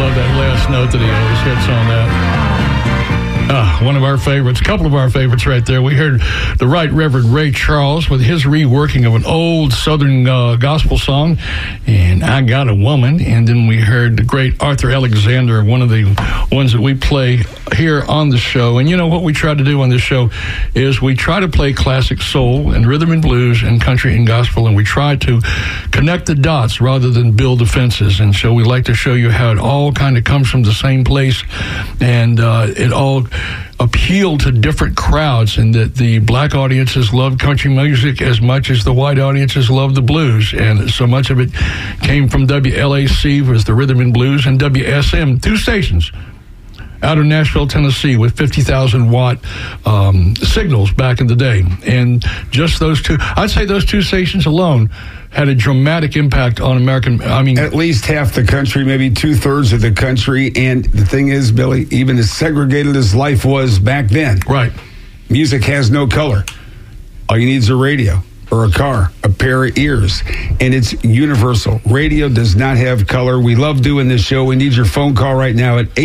love that last note that he always hits on that. One of our favorites, a couple of our favorites right there. We heard the Right Reverend Ray Charles with his reworking of an old Southern gospel song, and I Got a Woman. And then we heard the great Arthur Alexander, one of the ones that we play here on the show. And you know what we try to do on this show is we try to play classic soul and rhythm and blues and country and gospel, and we try to connect the dots rather than build the fences. And so we like to show you how it all kind of comes from the same place, and it all appeal to different crowds, and that the black audiences love country music as much as the white audiences love the blues. And so much of it came from WLAC, was the rhythm and blues, and WSM, 2 stations out of Nashville, Tennessee, with 50,000 watt signals back in the day. And just those two, I'd say those 2 stations alone had a dramatic impact on American, at least half the country, maybe 2/3 of the country. And the thing is, Billy, even as segregated as life was back then, right, music has no color. All you need is a radio or a car, a pair of ears, and it's universal. Radio does not have color. We love doing this show. We need your phone call right now at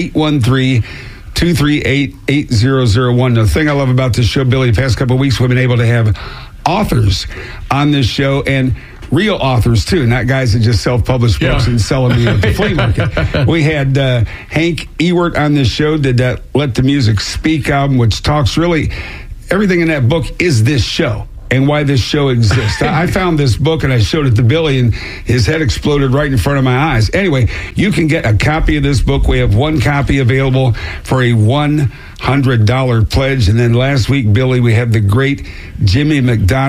813-238-8001. The thing I love about this show, Billy, the past couple of weeks, we've been able to have authors on this show, and real authors, too, not guys that just self-publish books and sell them at the flea market. We had Hank Ewert on this show, did that Let the Music Speak album, which talks really, everything in that book is this show and why this show exists. I found this book and I showed it to Billy, and his head exploded right in front of my eyes. Anyway, you can get a copy of this book. We have 1 copy available for a $100 pledge. And then last week, Billy, we had the great Jimmy McDonald